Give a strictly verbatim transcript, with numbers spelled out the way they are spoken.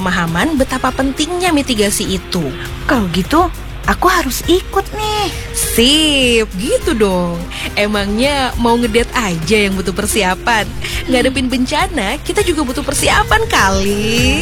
pemahaman betapa pentingnya mitigasi itu. Kalau gitu, aku harus ikut nih. Sip, gitu dong. Emangnya mau ngedate aja yang butuh persiapan? Ngadepin bencana, kita juga butuh persiapan kali.